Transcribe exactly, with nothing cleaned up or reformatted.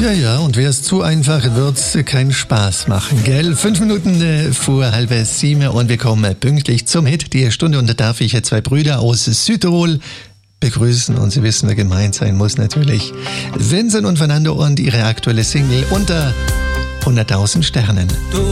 Ja, ja, und wäre es zu einfach, wird es keinen Spaß machen, gell? Fünf Minuten äh, vor halb sieben und wir kommen pünktlich zum Hit der Stunde. Und da darf ich zwei Brüder aus Südtirol begrüßen. Und Sie wissen, wer gemeint sein muss natürlich. Vincent und Fernando und ihre aktuelle Single unter hunderttausend Sternen. Du